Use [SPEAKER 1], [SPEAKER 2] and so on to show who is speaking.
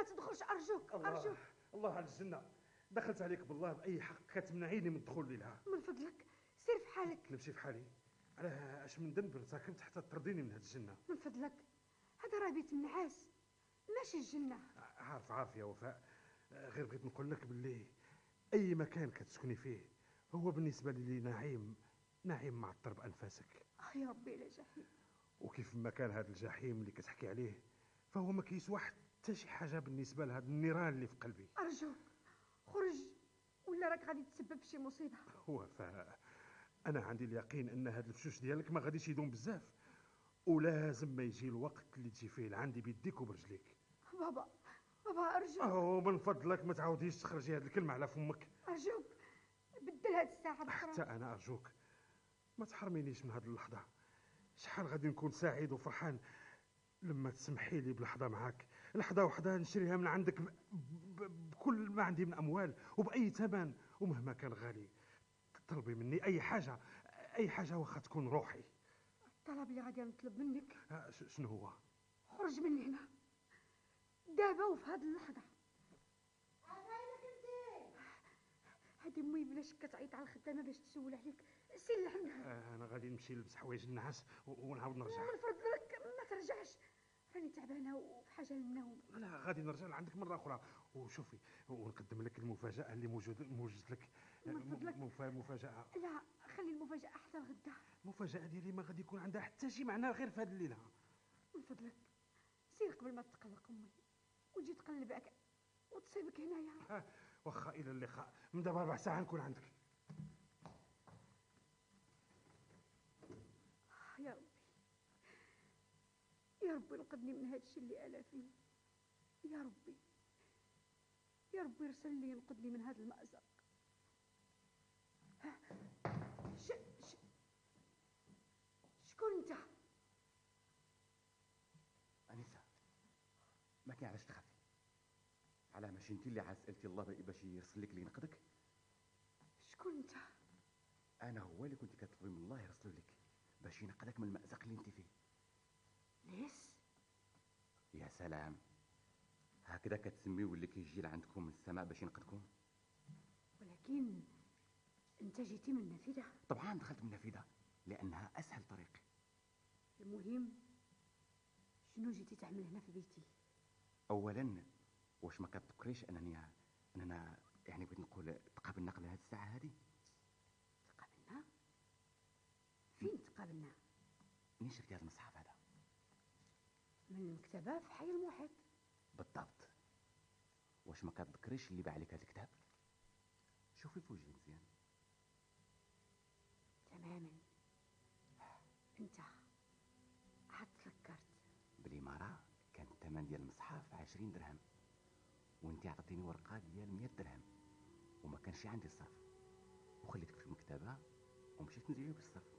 [SPEAKER 1] تدخلش ارجوك
[SPEAKER 2] الله
[SPEAKER 1] ارجوك.
[SPEAKER 2] الله على الجنه، دخلت عليك بالله باي حق كتمنعيني من الدخول لها.
[SPEAKER 1] من فضلك سير في حالك.
[SPEAKER 2] نمشي في حالي؟ علاه اش من ذنب ارتكبت حتى تطرديني من هذه الجنه؟
[SPEAKER 1] من فضلك هذا راه بيت النعاس ماشي الجنه.
[SPEAKER 2] عارف يا وفاء، غير بغيت نقول لك باللي اي مكان كتسكني فيه هو بالنسبه لي نعيم معطر بانفاسك.
[SPEAKER 1] يا ربي لا جحيم.
[SPEAKER 2] وكيف ما كان هذا الجحيم اللي كتحكي عليه فهو ما كيسوى حتى شي حاجه بالنسبه لهذا النيران اللي في قلبي.
[SPEAKER 1] ارجوك خرج ولا راك غادي تسبب في شي مصيبه.
[SPEAKER 2] وفاء، انا عندي اليقين ان هذا الفشوش ديالك ما غاديش يدوم بزاف، ولازم ما يجي الوقت اللي تجي فيه لعندي بيديك وبرجليك.
[SPEAKER 1] بابا ارجوك.
[SPEAKER 2] من فضلك ما تعاوديش تخرجي هذه الكلمه على فمك.
[SPEAKER 1] ارجوك بدل هاد الساعه بكره.
[SPEAKER 2] حتى انا ارجوك ما تحرمينيش من هذه اللحظه. شحال غادي نكون سعيد وفرحان لما تسمحي لي بلحظه معاك، لحظه وحده نشريها من عندك بكل ما عندي من اموال وباي ثمن، ومهما كان غالي طلبي مني اي حاجه واخا تكون روحي.
[SPEAKER 1] الطلب اللي غادي نطلب منك
[SPEAKER 2] شنو هو؟
[SPEAKER 1] خرج من هنا دابا وفي هذه اللحظه. هادي امي بلا شك كتعيط على الخدامه باش تسول عليك، سير لعندها.
[SPEAKER 2] انا غادي نمشي نلبس حوايج النعاس ونعاود نرجع.
[SPEAKER 1] من فضلك ما ترجعش، راني تعبانه وفي حاجه للنوم.
[SPEAKER 2] لا غادي نرجع لعندك مره اخرى. وشوفي ونقدم لك المفاجاه اللي موجود لك.
[SPEAKER 1] من فضلك
[SPEAKER 2] مفاجاه.
[SPEAKER 1] لا خلي المفاجاه حتى الغدا.
[SPEAKER 2] المفاجاه ديالي ما غادي يكون عندها حتى شي معنى غير في هذه الليله.
[SPEAKER 1] من فضلك سير قبل ما تقلق امي وتجي تقلبك وتصيبك هنايا.
[SPEAKER 2] واخا الى اللقاء، من دابا 4 ساعات نكون عندك.
[SPEAKER 1] يا ربي يا ربي انقذني من هذا الشيء اللي انا فيه. يا ربي يا ربي ارسل لي ينقذني من هذا المأزق. شكون انت؟
[SPEAKER 3] انسه ما كاين علاش تخافي. على ماشي انت اللي عاد سالتي الله باش يرسل لك اللي ينقذك؟
[SPEAKER 1] شكون انت؟
[SPEAKER 3] انا هو اللي كنت كتطلبي من الله يرسل لك باش ينقذك من المأزق اللي انت فيه.
[SPEAKER 1] ناس؟
[SPEAKER 3] يا سلام، هكذا كتسميو اللي كيجي لعندكم من السماء باش ينقذكم؟
[SPEAKER 1] ولكن انت جيتي من النافذه.
[SPEAKER 3] طبعا دخلت من النافذه لانها اسهل طريق.
[SPEAKER 1] المهم شنو جيتي تعمل هنا في بيتي؟
[SPEAKER 3] اولا واش ما كتذكريش اننا يعني بغيت نقول تقابلنا قبل هذه الساعه هذه؟
[SPEAKER 1] تقابلنا؟ فين تقابلنا؟
[SPEAKER 3] منين شفتي هذا المصحف هذا؟
[SPEAKER 1] من المكتبه في حي المحيط.
[SPEAKER 3] بالضبط. واش ما كتذكريش اللي باع عليك هذا الكتاب؟ شوفي في وجهي مزيان.
[SPEAKER 1] تماما. انت عاد تفكرت.
[SPEAKER 3] بالإمارة كان الثمن ديال المصحف 20 درهم، وانت عطيتيني ورقه ديال 100 درهم وما كانش عندي الصرف، وخليتك في المكتبه ومشيت ندير بالصرف.